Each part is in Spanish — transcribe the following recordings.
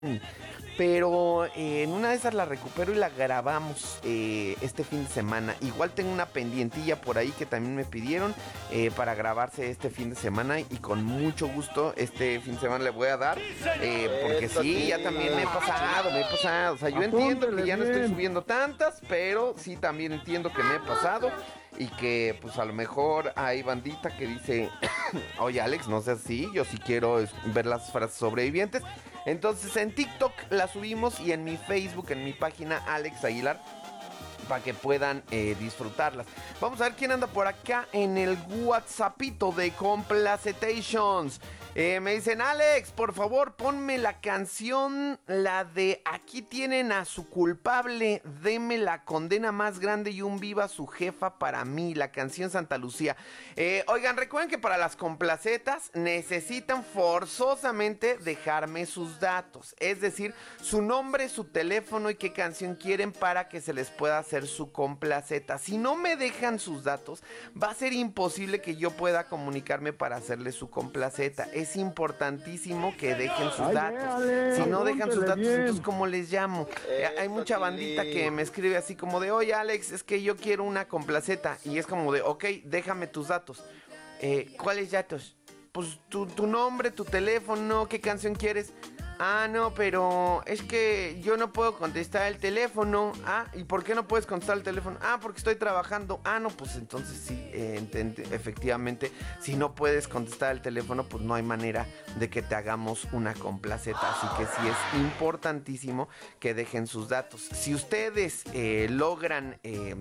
Pero en una de esas la recupero y la grabamos este fin de semana. Igual tengo una pendientilla por ahí que también me pidieron para grabarse este fin de semana. Y con mucho gusto este fin de semana le voy a dar. Porque sí, ya también me he pasado. O sea, yo entiendo que ya no estoy subiendo tantas, pero sí también entiendo que me he pasado. Y que pues a lo mejor hay bandita que dice, oye Alex, no seas así, yo sí quiero ver las frases sobrevivientes. Entonces en TikTok la subimos y en mi Facebook, en mi página Alex Aguilar, para que puedan disfrutarlas. Vamos a ver quién anda por acá en el WhatsAppito de Complacetations. Me dicen, Alex, por favor, ponme la canción, la de Aquí tienen a su culpable, deme la condena más grande y un viva su jefa para mí, la canción Santa Lucía. Oigan, recuerden que para las complacetas necesitan forzosamente dejarme sus datos, es decir, su nombre, su teléfono y qué canción quieren para que se les pueda hacer su complaceta. Si no me dejan sus datos, va a ser imposible que yo pueda comunicarme para hacerles su complaceta. Es importantísimo que dejen sus datos. Si no dejan sus datos, entonces ¿cómo les llamo? Hay mucha bandita que me escribe así como de, oye Alex, es que yo quiero una complaceta. Y es como de, ok, déjame tus datos. ¿Cuáles datos? Pues tu nombre, tu teléfono, qué canción quieres. Ah, no, pero es que yo no puedo contestar el teléfono. Ah, ¿y por qué no puedes contestar el teléfono? Ah, porque estoy trabajando. Ah, no, pues entonces sí, efectivamente, si no puedes contestar el teléfono, pues no hay manera de que te hagamos una complaceta. Así que sí es importantísimo que dejen sus datos. Si ustedes logran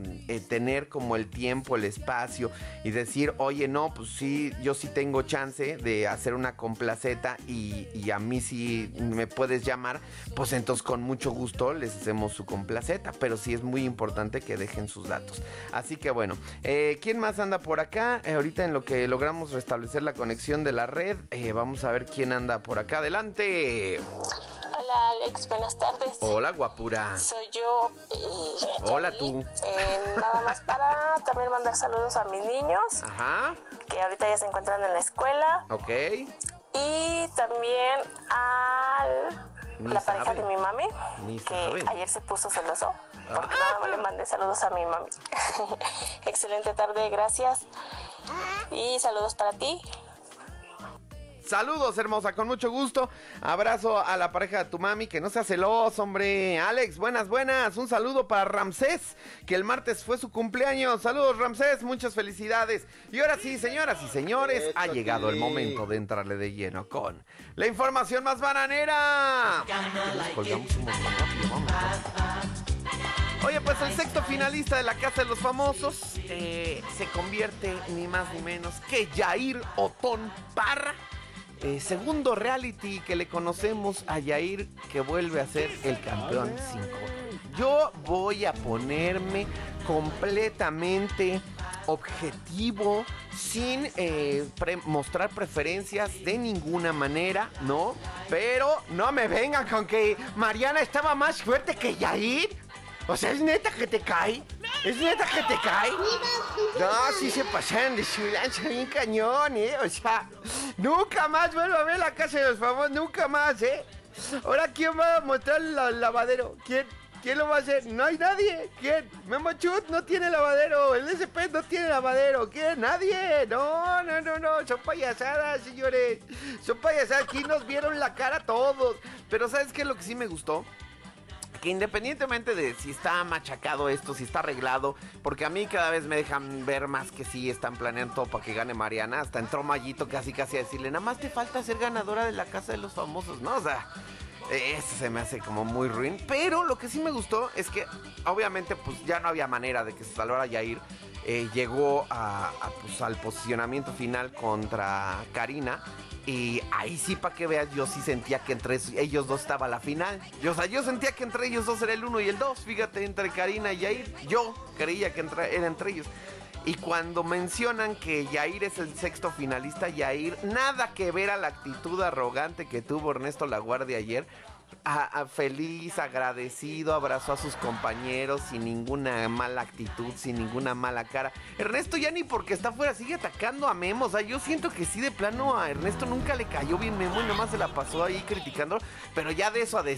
tener como el tiempo, el espacio y decir, oye, no, pues sí, yo sí tengo chance de hacer una complaceta y a mí sí me puedes llamar, pues entonces con mucho gusto les hacemos su complaceta, pero sí es muy importante que dejen sus datos. Así que bueno, ¿quién más anda por acá? Ahorita en lo que logramos restablecer la conexión de la red, vamos a ver quién anda por acá. ¡Adelante! Hola Alex, buenas tardes. Hola guapura. Soy yo. Hola tú. Nada más para también mandar saludos a mis niños. Ajá. Que ahorita ya se encuentran en la escuela. Ok. Y también a la pareja de mi mami, que ayer se puso celoso porque nada más le mandé saludos a mi mami. Excelente tarde, gracias. Y saludos para ti. Saludos, hermosa, con mucho gusto. Abrazo a la pareja de tu mami, que no sea celoso, hombre. Alex, buenas. Un saludo para Ramsés, que el martes fue su cumpleaños. Saludos, Ramsés, muchas felicidades. Y ahora sí, señoras y señores, ha llegado el momento de entrarle de lleno con la información más bananera. Nos colgamos un montón rápido, vamos. Oye, pues el sexto finalista de la Casa de los Famosos se convierte ni más ni menos que Yair Otón Parra. Segundo reality que le conocemos a Yair, que vuelve a ser el campeón 5. Yo voy a ponerme completamente objetivo, sin mostrar preferencias de ninguna manera, ¿no? Pero no me vengan con que Mariana estaba más fuerte que Yair. O sea, ¿es neta que te cae? ¿Es neta que te cae? No, sí se pasan de su lanza bien cañón, O sea, nunca más vuelvo a ver la Casa de los Famosos, nunca más, Ahora, ¿quién va a mostrar el lavadero? ¿Quién lo va a hacer? No hay nadie. ¿Quién? Memo Chut no tiene lavadero. El SP no tiene lavadero. ¿Quién? Nadie. No. Son payasadas, señores. Son payasadas. Aquí nos vieron la cara todos. Pero ¿sabes qué es lo que sí me gustó? Que independientemente de si está machacado esto, si está arreglado, porque a mí cada vez me dejan ver más que sí están planeando todo para que gane Mariana. Hasta entró Mayito casi a decirle, nada más te falta ser ganadora de la Casa de los Famosos, ¿no? O sea, eso se me hace como muy ruin. Pero lo que sí me gustó es que obviamente pues ya no había manera de que se salvara Yair. Llegó pues, al posicionamiento final contra Karina. Y ahí sí, para que veas, yo sí sentía que entre ellos dos estaba la final. Yo sentía que entre ellos dos era el 1 y el 2. Fíjate, entre Karina y Yair, yo creía que era entre ellos. Y cuando mencionan que Yair es el sexto finalista, Yair, nada que ver a la actitud arrogante que tuvo Ernesto Laguardia ayer. Feliz, agradecido, abrazó a sus compañeros sin ninguna mala actitud, sin ninguna mala cara. Ernesto ya ni porque está afuera sigue atacando a Memo. O sea, yo siento que sí, de plano a Ernesto nunca le cayó bien Memo y nomás se la pasó ahí criticando. Pero ya de eso a decir